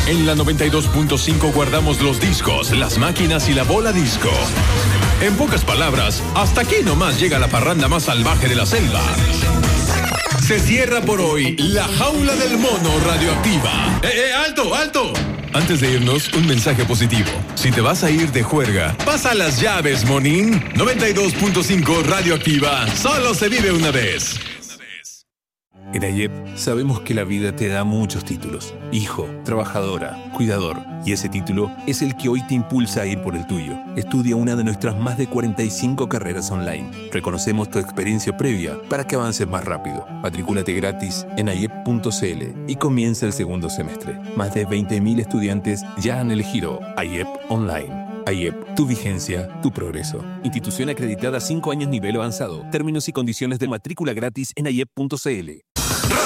En la 92.5 guardamos los discos, las máquinas y la bola disco. En pocas palabras, hasta aquí nomás llega la parranda más salvaje de la selva. Se cierra por hoy la jaula del mono radioactiva. ¡Alto, alto! Antes de irnos, un mensaje positivo. Si te vas a ir de juerga, pasa las llaves, monín. 92.5 radioactiva. Solo se vive una vez. En AIEP sabemos que la vida te da muchos títulos. Hijo, trabajadora, cuidador. Y ese título es el que hoy te impulsa a ir por el tuyo. Estudia una de nuestras más de 45 carreras online. Reconocemos tu experiencia previa para que avances más rápido. Matricúlate gratis en aiep.cl y comienza el segundo semestre. Más de 20.000 estudiantes ya han elegido AIEP Online. AIEP, tu vigencia, tu progreso. Institución acreditada 5 años nivel avanzado. Términos y condiciones de matrícula gratis en aiep.cl.